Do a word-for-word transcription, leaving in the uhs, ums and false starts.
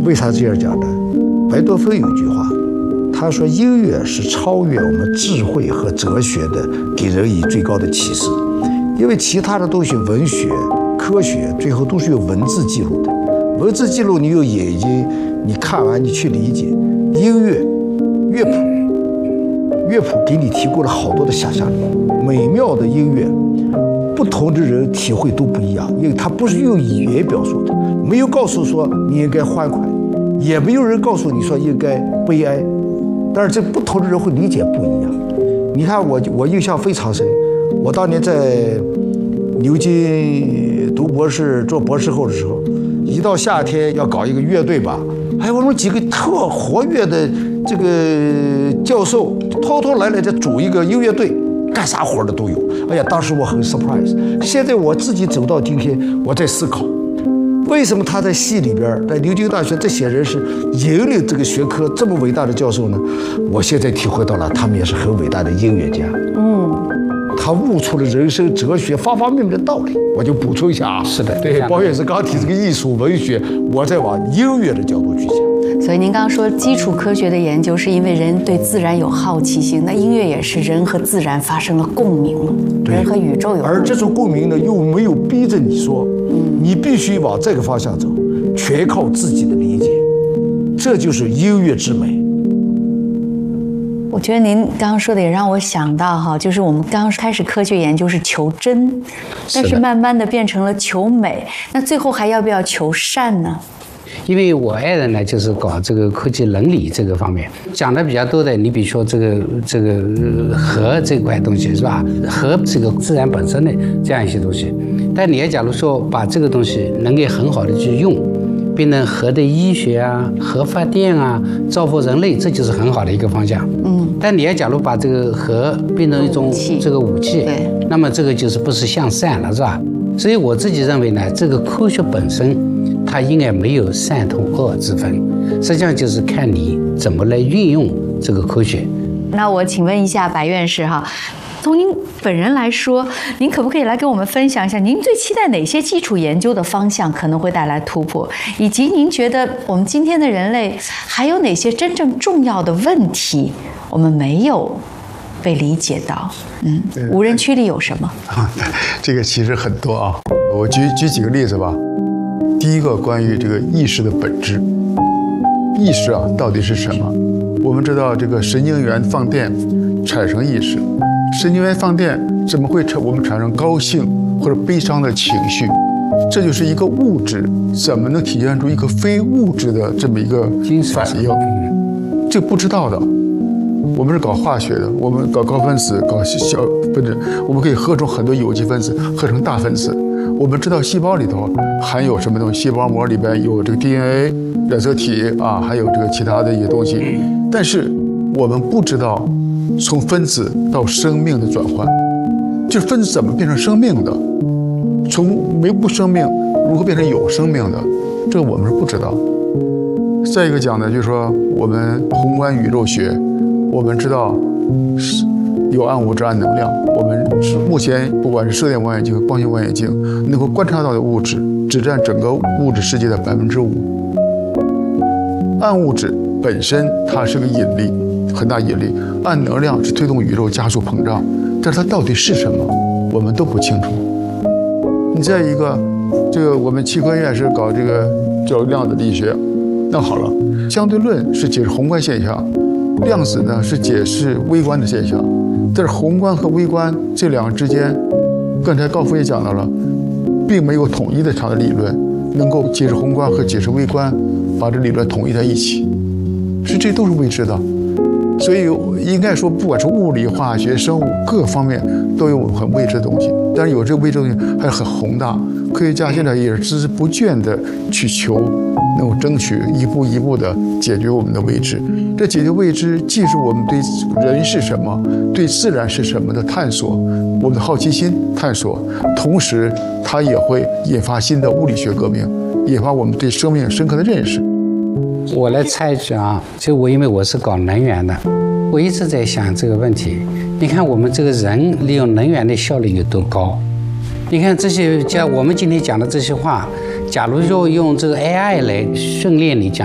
为啥这样讲呢？白多芬有句话，他说音乐是超越我们智慧和哲学的，给人以最高的启示。因为其他的东西，文学、科学，最后都是有文字记录的。文字记录你有眼睛，你看完你去理解。音乐、乐谱，乐谱给你提供了好多的想象力。美妙的音乐，不同的人体会都不一样，因为它不是用语言表述的，没有告诉说你应该欢快，也没有人告诉你说应该悲哀，但是这不同的人会理解不一样。你看我，我印象非常深。我当年在牛津读博士、做博士后的时候，一到夏天要搞一个乐队吧，哎，我们几个特活跃的这个教授，偷偷来来再组一个音乐队，干啥活的都有。哎呀，当时我很 surprise。现在我自己走到今天，我在思考，为什么他在系里边，在牛津大学这些人是引领这个学科这么伟大的教授呢？我现在体会到了，他们也是很伟大的音乐家。嗯。他悟出了人生哲学方方面面的道理。我就补充一下啊， 是的， 对，包院士刚提这个艺术文学，我再往音乐的角度去讲。 所以您刚刚说基础科学的研究是因为人对自然有好奇心，那音乐也是人和自然发生了共鸣了，人和宇宙有共鸣。 而这种共鸣呢，又没有逼着你说，嗯，你必须往这个方向走，全靠自己的理解，这就是音乐之美。 我觉得您刚刚说的也让我想到哈，就是我们刚刚开始科学研究是求真，但是慢慢的变成了求美，那最后还要不要求善呢？ 因为我爱人呢，就是搞这个科技伦理这个方面，讲的比较多的。你比如说这个这个核这块东西是吧？核这个自然本身的这样一些东西，但你要假如说把这个东西能够很好的去用，变成核的医学啊、核发电啊，造福人类，这就是很好的一个方向。嗯。但你要假如把这个核变成一种这个武器，对，那么这个就是不是向善了，是吧？所以我自己认为呢，这个科学本身它应该没有善同恶之分，实际上就是看你怎么来运用这个科学。 那我请问一下白院士哈，从您本人来说，您可不可以来跟我们分享一下，您最期待哪些基础研究的方向可能会带来突破，以及您觉得我们今天的人类还有哪些真正重要的问题我们没有被理解到？嗯，无人区里有什么？ 这个其实很多啊，我举举几个例子吧。第一个，关于这个意识的本质，意识啊到底是什么？我们知道这个神经元放电产生意识，神经元放电怎么会产我们产生高兴或者悲伤的情绪？这就是一个物质怎么能体现出一个非物质的这么一个反应？这不知道的。我们是搞化学的，我们搞高分子，搞小分子，我们可以合成很多有机分子，合成大分子。我们知道细胞里头含有什么东西，细胞膜里边有这个 D N A 染色体啊，还有这个其他的一些东西，但是我们不知道从分子到生命的转换，就是分子怎么变成生命的，从没无生命如何变成有生命的，这个我们是不知道。再一个讲呢，就是说我们宏观宇宙学，我们知道是有暗物质、暗能量。我们目前不管是射电望远镜和光学望远镜能够观察到的物质，只占整个物质世界的百分之五。暗物质本身它是个引力，很大引力；暗能量是推动宇宙加速膨胀，但是它到底是什么，我们都不清楚。你再一个，这个我们气科院是搞这个叫量子力学，那好了，相对论是解释宏观现象。量子呢是解释微观的现象，但是宏观和微观这两个之间，刚才高夫也讲到了，并没有统一的场的理论能够解释宏观和解释微观，把这理论统一在一起，所以这都是未知的。所以应该说，不管是物理、化学、生物各方面都有很未知的东西，但是有这个未知的东西还很宏大。科学家现在也是孜孜不倦地去求，能够争取一步一步地解决我们的未知。这解决未知，既是我们对人是什么、对自然是什么的探索，我们的好奇心探索，同时它也会引发新的物理学革命，引发我们对生命深刻的认识。 我来猜一句啊，就我因为我是搞能源的，我一直在想这个问题。你看我们这个人利用能源的效率有多高？你看这些，像我们今天讲的这些话，假如说用这个 A I 来训练你讲